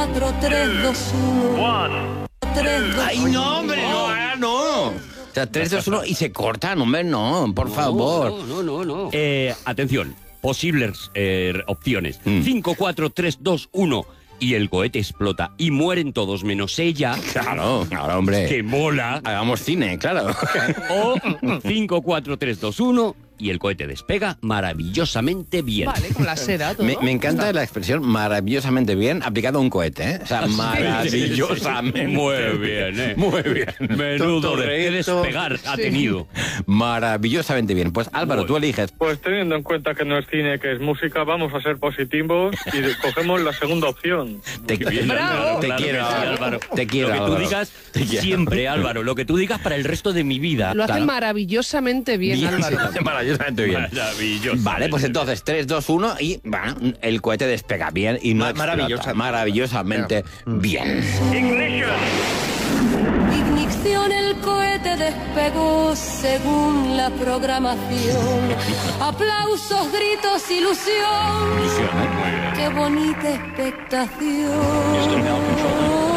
4, 3, 2, 1. 3, 2, ¡Ay, no, hombre! No, ahora no. O sea, 3, 2, 1 y se cortan, hombre, no, por favor. No. Atención, posibles opciones. 5, 4, 3, 2, 1 y el cohete explota y mueren todos menos ella. Claro, hombre. Que mola. Hagamos cine, claro. O 5, 4, 3, 2, 1 y el cohete despega maravillosamente bien. Vale, con la seda, todo. Me encanta la expresión maravillosamente bien aplicado a un cohete, ¿eh? O sea, maravillosamente. Muy bien, ¿eh? Muy bien. Menudo Tonto de reto. despegar ha tenido. Maravillosamente bien. Pues Álvaro, tú eliges. Pues teniendo en cuenta que no es cine, que es música, vamos a ser positivos y cogemos la segunda opción. Te quiero, Álvaro, te claro quiero, que sí, Álvaro. Te quiero, Lo que tú Álvaro. digas Te quiero. siempre, Álvaro. Lo que tú digas para el resto de mi vida. Lo hace Claro. maravillosamente bien, Álvaro. Maravillosamente bien. Maravilloso. Vale, pues entonces 3, 2, 1 y bueno, el cohete despega bien y no explota. Maravillosamente bien. Ignición, el cohete despegó según la programación. Aplausos, gritos, ilusión. Qué bonita expectación.